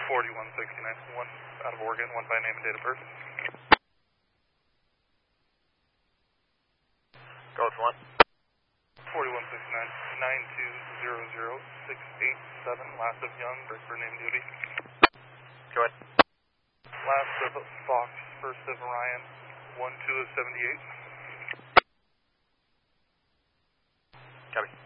4169, one out of Oregon, one by name and date of birth. Go with one. 4169-9200-687, last of Young, for name duty. Go ahead. Last of Fox, first of Ryan, 12 of 78. Copy.